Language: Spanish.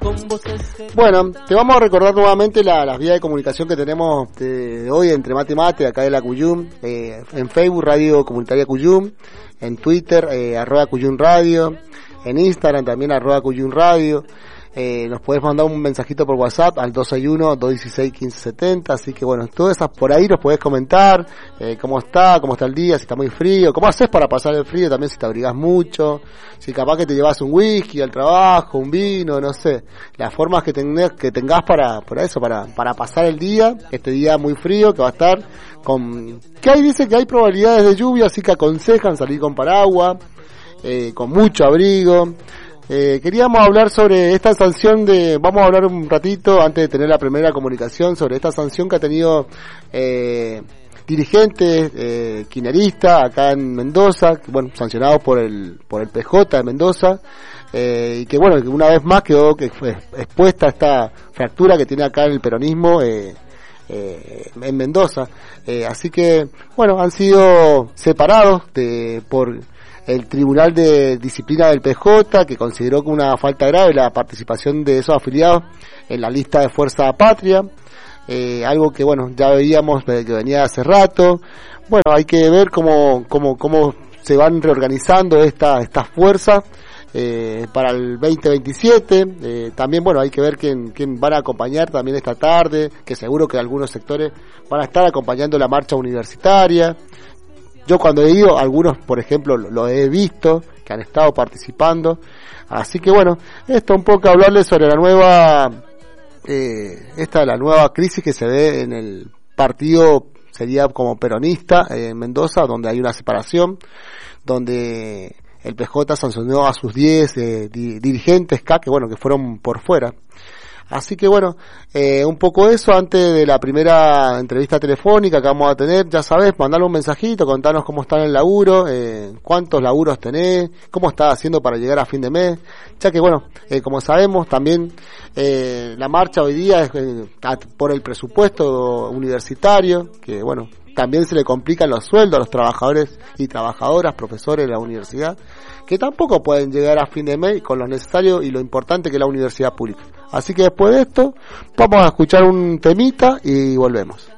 Bueno, te vamos a recordar nuevamente las vías de comunicación que tenemos hoy entre Mate Mate, acá de la Cuyum, en Facebook Radio Comunitaria Cuyum, en Twitter @Cuyum Radio, en Instagram también @Cuyum Radio. Nos podés mandar un mensajito por WhatsApp al 261-216-1570, así que bueno, todas esas por ahí nos podés comentar, cómo está el día, si está muy frío, cómo haces para pasar el frío, también si te abrigás mucho, si capaz que te llevas un whisky al trabajo, un vino, no sé, las formas que tengas para eso, para pasar el día, este día muy frío que va a estar dice que hay probabilidades de lluvia, así que aconsejan salir con paraguas, con mucho abrigo. Queríamos hablar sobre esta sanción vamos a hablar un ratito antes de tener la primera comunicación sobre esta sanción que ha tenido dirigentes kirchneristas acá en Mendoza, bueno, sancionados por el PJ de Mendoza, y que bueno, que una vez más quedó que fue expuesta esta fractura que tiene acá el peronismo en Mendoza, así que bueno, han sido separados por el Tribunal de Disciplina del PJ, que consideró que una falta grave la participación de esos afiliados en la lista de Fuerza Patria, algo que bueno, ya veíamos que venía hace rato. Bueno, hay que ver cómo se van reorganizando estas fuerzas para el 2027, también bueno, hay que ver quién van a acompañar también esta tarde, que seguro que algunos sectores van a estar acompañando la marcha universitaria. Yo cuando he ido, algunos, por ejemplo, lo he visto, que han estado participando. Así que bueno, esto un poco hablarles sobre la nueva crisis que se ve en el partido, sería como peronista, en Mendoza, donde hay una separación, donde el PJ sancionó a sus 10 dirigentes que bueno, que fueron por fuera. Así que bueno, un poco eso antes de la primera entrevista telefónica que vamos a tener. Ya sabés, mandale un mensajito, contanos cómo está en el laburo, cuántos laburos tenés, cómo estás haciendo para llegar a fin de mes, ya que bueno, como sabemos también la marcha hoy día es por el presupuesto universitario, que bueno, también se le complican los sueldos a los trabajadores y trabajadoras, profesores de la universidad, que tampoco pueden llegar a fin de mes con lo necesario y lo importante que es la universidad pública. Así que después de esto, vamos a escuchar un temita y volvemos.